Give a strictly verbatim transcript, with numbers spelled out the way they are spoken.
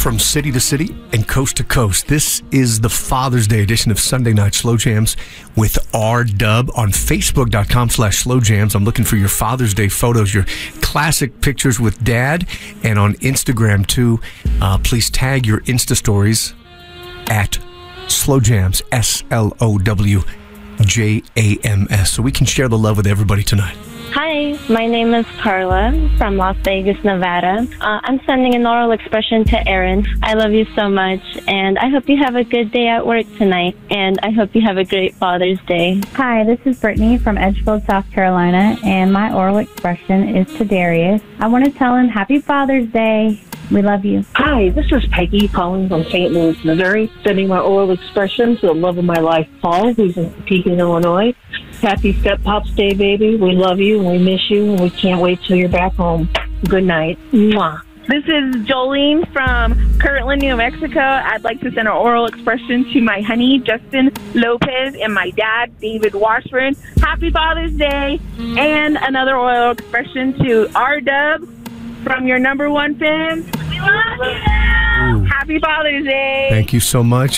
from city to city and coast to coast. This is the Father's Day edition of Sunday Night Slow Jams with R-Dub on Facebook.com slash Slow Jams. I'm looking for your Father's Day photos, your classic pictures with Dad, and on Instagram too. Uh, please tag your Insta stories at Slow Jams, S L O W J A M S, so we can share the love with everybody tonight. Hi, my name is Carla from Las Vegas, Nevada. Uh, I'm sending an oral expression to Aaron. I love you so much, and I hope you have a good day at work tonight, and I hope you have a great Father's Day. Hi, this is Brittany from Edgefield, South Carolina, and my oral expression is to Darius. I want to tell him Happy Father's Day. We love you. Hi, this is Peggy calling from Saint Louis, Missouri, sending my oral expression to the love of my life, Paul, who's in Pekin, Illinois. Happy Step Pops Day, baby. We love you, and we miss you, and we can't wait till you're back home. Good night. Mwah. This is Jolene from Kirtland, New Mexico. I'd like to send an oral expression to my honey, Justin Lopez, and my dad, David Washburn. Happy Father's Day. And another oral expression to R-Dub from your number one fans. We love you. Ooh. Happy Father's Day. Thank you so much.